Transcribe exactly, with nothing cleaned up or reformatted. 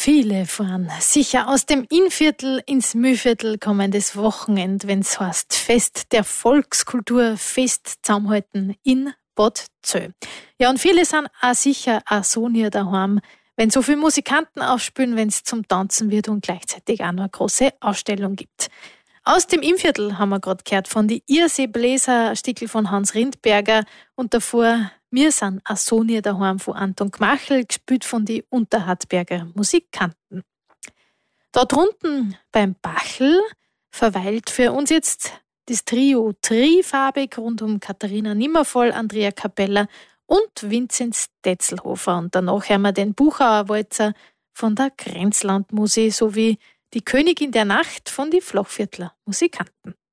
Viele fahren sicher aus dem Innviertel ins Mühlviertel kommendes Wochenende, wenn's heißt Fest der Volkskultur, Fest zusammenhalten in Bad Zöll. Ja, und viele sind auch sicher auch so nie daheim, wenn so viele Musikanten aufspielen, wenn's zum Tanzen wird und gleichzeitig auch noch eine große Ausstellung gibt. Aus dem Innviertel haben wir gerade gehört von die Irrsee-Bläser, Stickel von Hans Rindberger und davor Wir sind auch so nie daheim von Anton Gmachel, gespielt von die Unterhartberger Musikanten. Dort drunten beim Bachel verweilt für uns jetzt das Trio Trifarbig rund um Katharina Nimmervoll, Andrea Capella und Vinzenz Detzelhofer. Und danach haben wir den Buchauer Walzer von der Grenzlandmusik sowie die Königin der Nacht von die Flachviertler Musikanten.